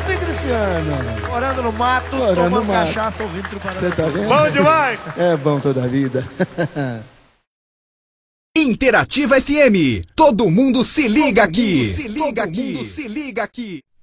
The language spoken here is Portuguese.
hein, Cristiano? Morando no mato, tomando cachaça, ouvindo Truparada. Você tá vendo? Bom demais! É bom toda a vida. Interativa FM. Todo mundo se liga aqui. Todo mundo se liga aqui.